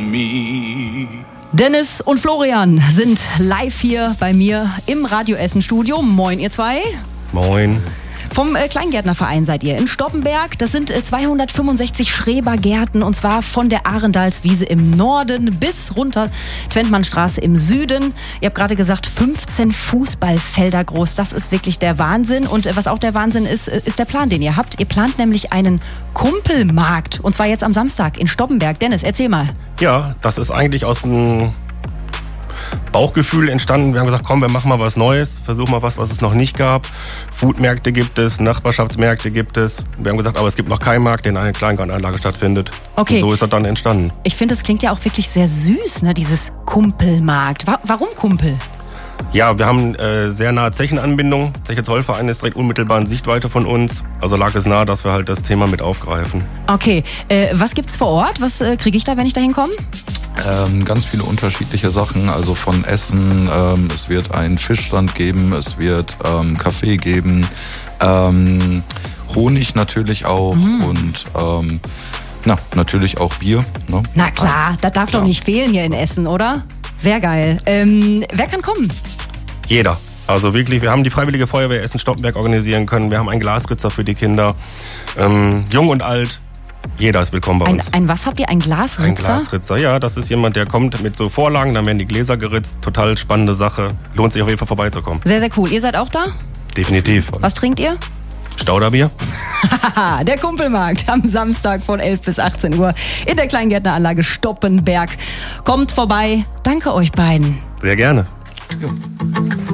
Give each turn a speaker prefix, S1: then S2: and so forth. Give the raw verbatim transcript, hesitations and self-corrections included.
S1: me.
S2: Dennis und Florian sind live hier bei mir im Radio Essen Studio. Moin, ihr zwei.
S3: Moin.
S2: Vom äh, Kleingärtnerverein seid ihr in Stoppenberg. Das sind äh, zweihundertfünfundsechzig Schrebergärten und zwar von der Arendalswiese im Norden bis runter Twentmannstraße im Süden. Ihr habt gerade gesagt, fünfzehn Fußballfelder groß. Das ist wirklich der Wahnsinn. Und äh, was auch der Wahnsinn ist, äh, ist der Plan, den ihr habt. Ihr plant nämlich einen Kumpelmarkt und zwar jetzt am Samstag in Stoppenberg. Dennis, erzähl mal.
S3: Ja, das ist eigentlich aus dem Bauchgefühl entstanden. Wir haben gesagt, komm, wir machen mal was Neues, versuchen mal was, was es noch nicht gab. Foodmärkte gibt es, Nachbarschaftsmärkte gibt es. Wir haben gesagt, aber es gibt noch keinen Markt, der in einer Kleingartenanlage stattfindet.
S2: Okay.
S3: Und so ist das dann entstanden.
S2: Ich finde, das klingt ja auch wirklich sehr süß, ne, dieses Kumpelmarkt. Wa- warum Kumpel?
S3: Ja, wir haben äh, sehr nahe Zechenanbindung. Zeche Zollverein ist direkt unmittelbar in Sichtweite von uns. Also lag es nahe, dass wir halt das Thema mit aufgreifen.
S2: Okay, äh, was gibt's vor Ort? Was äh, kriege ich da, wenn ich da hinkomme?
S4: Ähm, ganz viele unterschiedliche Sachen, also von Essen, ähm, es wird einen Fischstand geben, es wird ähm, Kaffee geben, ähm, Honig natürlich auch mhm. und ähm, na, natürlich auch Bier. Ne?
S2: Na klar, das darf
S4: klar.
S2: doch nicht fehlen hier in Essen, oder? Sehr geil. Ähm, wer kann kommen?
S3: Jeder. Also wirklich, wir haben die Freiwillige Feuerwehr Essen-Stoppenberg organisieren können. Wir haben einen Glasritzer für die Kinder. Ähm, jung und alt, jeder ist willkommen bei
S2: Ein,
S3: uns.
S2: ein was habt ihr? Ein Glasritzer?
S3: Ein Glasritzer, ja. Das ist jemand, der kommt mit so Vorlagen, dann werden die Gläser geritzt. Total spannende Sache. Lohnt sich auf jeden Fall vorbeizukommen.
S2: Sehr, sehr cool. Ihr seid auch da?
S3: Definitiv.
S2: Was trinkt ihr?
S3: Stauderbier.
S2: Haha, der Kumpelmarkt am Samstag von elf bis achtzehn Uhr in der Kleingärtneranlage Stoppenberg. Kommt vorbei. Danke euch beiden.
S3: Sehr gerne.
S4: Ja.